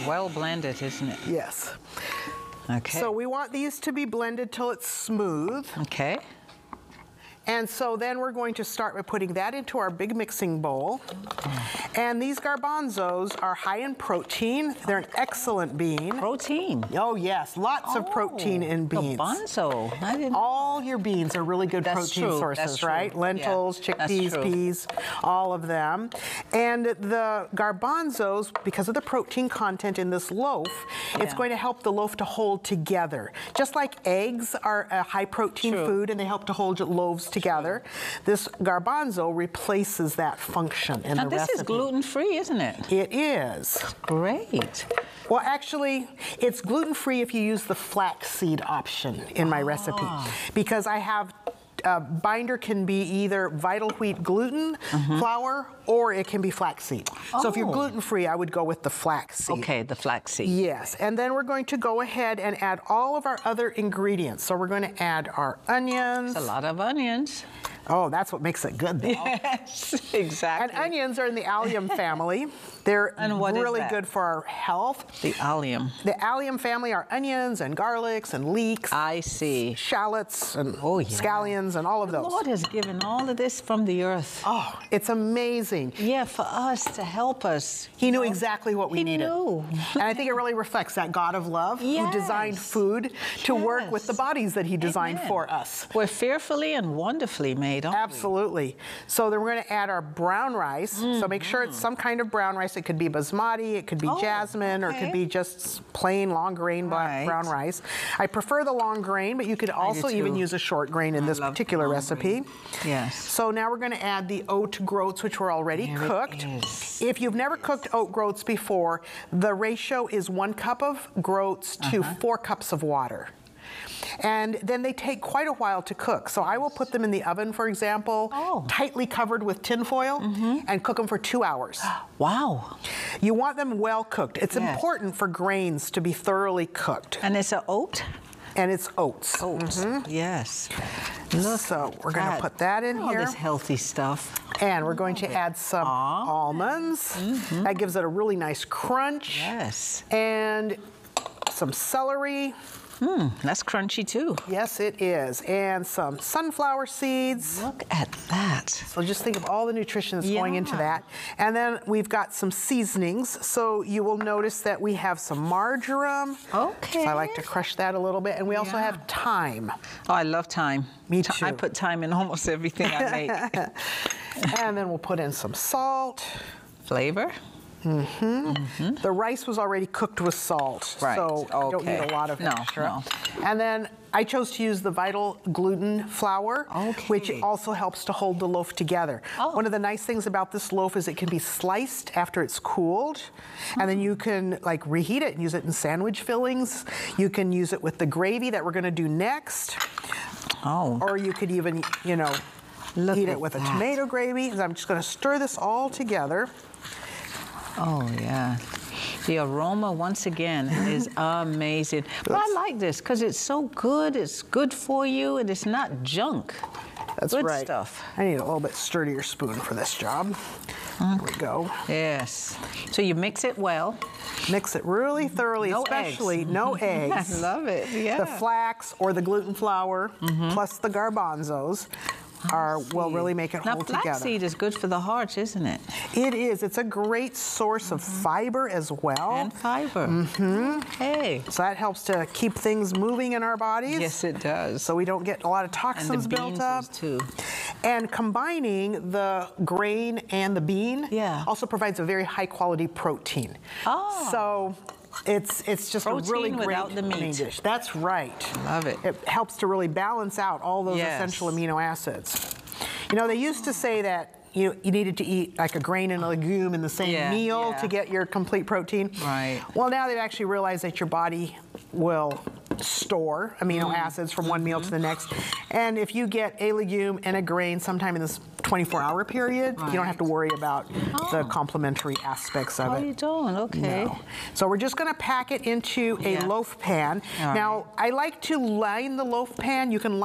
well blended, isn't it? Yes. Okay. So we want these to be blended till it's smooth. Okay. And so then we're going to start by putting that into our big mixing bowl. And these garbanzos are high in protein. They're an excellent bean. Protein. Oh yes, lots of protein in beans. Garbanzo. I didn't. All your beans are really good protein sources, right? Lentils, chickpeas, peas, all of them. And the garbanzos, because of the protein content in this loaf, it's going to help the loaf to hold together. Just like eggs are a high protein food and they help to hold loaves together, this garbanzo replaces that function in the recipe. This is gluten-free, isn't it? It is. Great. Well, actually, it's gluten-free if you use the flaxseed option in my recipe, because I have binder can be either Vital Wheat gluten flour or it can be flaxseed. So if you're gluten-free, I would go with the flaxseed. Okay, the flaxseed. Yes, and then we're going to go ahead and add all of our other ingredients. So we're going to add our onions. That's a lot of onions. Oh, that's what makes it good, though. Yes, exactly. And onions are in the allium family. They're really good for our health. The allium. The allium family are onions and garlics and leeks. I see. Shallots and scallions and all of those. The Lord has given all of this from the earth. Oh, it's amazing. Yeah, for us, to help us. He knew exactly what we needed. He knew. And I think it really reflects that God of love who designed food to work with the bodies that he designed for us. We're fearfully and wonderfully made, aren't we? Absolutely. So then we're going to add our brown rice. So make sure it's some kind of brown rice. It could be basmati, it could be jasmine, or it could be just plain long grain brown rice. I prefer the long grain, but you could also even use a short grain in this particular recipe. Yes. So now we're going to add the oat groats, which were already cooked. If you've never cooked oat groats before, the ratio is 1 cup of groats to 4 cups of water. And then they take quite a while to cook. So I will put them in the oven, for example, tightly covered with tin foil, and cook them for 2 hours. Wow. You want them well cooked. It's important for grains to be thoroughly cooked. And it's an oat? And it's oats. Oats, yes. Look, so we're going to put that in here. All this healthy stuff. And we're going to add some almonds. That gives it a really nice crunch. Yes. And some celery. That's crunchy too. Yes, it is. And some sunflower seeds. Look at that. So just think of all the nutrition that's going into that. And then we've got some seasonings. So you will notice that we have some marjoram. Okay. So I like to crush that a little bit. And we also have thyme. Oh, I love thyme. Me too. I put thyme in almost everything I make. And then we'll put in some salt. Flavor. The rice was already cooked with salt, so you don't need a lot of extra. And then I chose to use the Vital gluten flour, which also helps to hold the loaf together. One of the nice things about this loaf is it can be sliced after it's cooled, and then you can like reheat it and use it in sandwich fillings. You can use it with the gravy that we're going to do next. Or you could even, you know, eat it with a tomato gravy. So I'm just going to stir this all together. Oh, yeah. The aroma, once again, is amazing. But I like this because it's so good. It's good for you, and it's not junk. That's good right. Stuff. I need a little bit sturdier spoon for this job. There we go. Yes. So you mix it well. Mix it really thoroughly, especially no eggs. I love it, The flax or the gluten flour plus the garbanzos will really make it hold together. Now, flaxseed is good for the heart, isn't it? It is. It's a great source of fiber as well. And fiber. Hey. So that helps to keep things moving in our bodies. Yes, it does. So we don't get a lot of toxins built up. Too. And combining the grain and the bean also provides a very high quality protein. So it's just protein a really great main dish. That's right. Love it. It helps to really balance out all those essential amino acids. You know, they used to say that you needed to eat like a grain and a legume in the same meal to get your complete protein. Right. Well, now they've actually realized that your body will store amino acids from one meal to the next. And if you get a legume and a grain sometime in this 24-hour period, you don't have to worry about the complementary aspects of it. Oh, you don't? Okay. No. So we're just going to pack it into a loaf pan. Now, I like to line the loaf pan. You can line